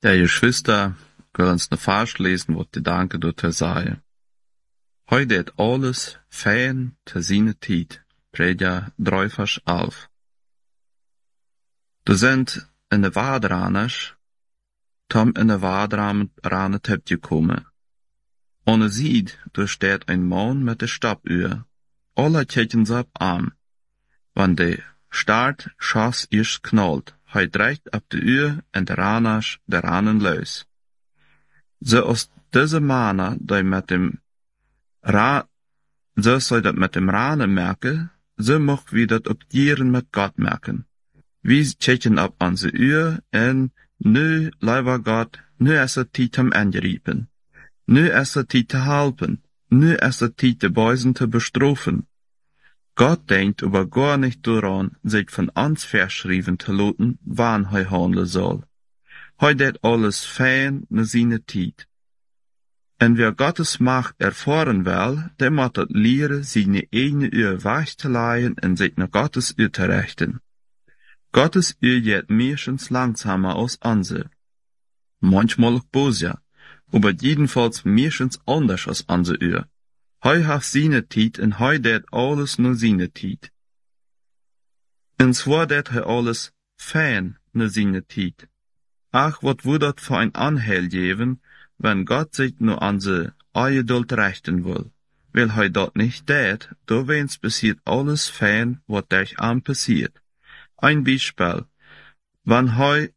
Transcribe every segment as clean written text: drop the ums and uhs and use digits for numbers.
Der Geschwister können uns ne Vers lesen, wat die Danke dort sei. Heute het alles fein te seine Tijd. Prediger 3 vers 11. Du sind in de Waadraners, Tom in de Waadrane hebt gekommen. Ohne sieht, du steht ein Mann mit de Stabuhr. Alle tjechen sap arm. Wann de Start Schass is knallt, hij dreigt ab de Uhr en de Raners de Ranen lös. So aus diese Mana, die mit dem so soll dat mit dem Ranen merken, so mocht wie dat ook dieren mit Gott merken. Wie tjechen ab an se Uhr en nu, lieber Gott, nu is het tijd om angrijpen. Nu is het tijd te helpen. Nu is het tijd de Bösen te bestrafen. Gott denkt aber gar nicht daran, sich von uns verschrieben zu lassen, wann er handeln soll. Er det alles fein na seine Tijd. En wer Gottes Macht erfahren will, der muss dat leren seine eigene Uhr wegzuleihen und sich nach Gottes Uhr zu richten. Gottes Uhr geht meistens langsamer als unsere. Manchmal auch böse, aber jedenfalls meistens anders als unsere Uhr. Hij hat seine Tijd en hij deed alles naar seine Tijd. En zwar deed hij alles fein naar seine Tijd. Ach, wat would dat voor een aanheil geven, wenn Gott sich nur an se Eingeduld richten will. Weil hij dat nicht deed, da wens passiert alles fein, wat dich an passiert. Ein Beispiel. Wenn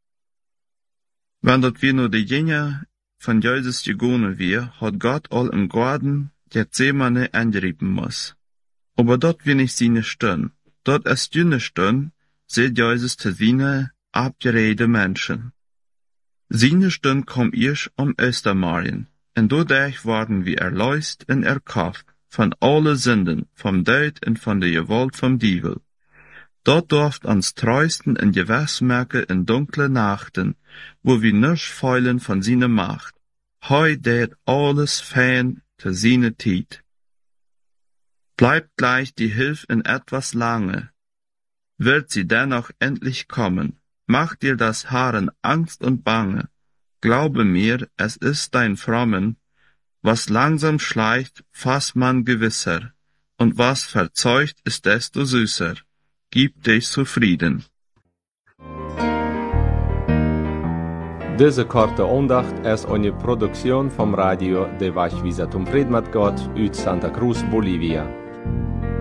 dat wir nur die Jünger von Jesus gegangen wir, hat Gott all im Garten Gethsemane angreifen muss. Aber dort wir nicht seine Stunde. Dort ist jene Stunde, seht Jesus zu seine abgerede Menschen. Seine Stunde kommt erst Ostermarien, und dadurch werden wir erlöst und erkauft von alle Sünden, vom Tod und von der Gewalt vom Teufel. Dort durft uns treusten in Gewäss merken in dunkle Nachten, wo wir nicht feilen von seiner Macht. Heu deed alles fein zu seiner Tijd. Bleibt gleich die Hilfe in etwas lange, wird sie dennoch endlich kommen. Mach dir das Harren Angst und Bange. Glaube mir, es ist dein Frommen, was langsam schleicht, fasst man gewisser, und was verzeugt, ist desto süßer. Gib dich zufrieden. Diese korte Andacht ist eine Produktion vom Radio de Vachvisatum Friedmat Gott uit Santa Cruz, Bolivia.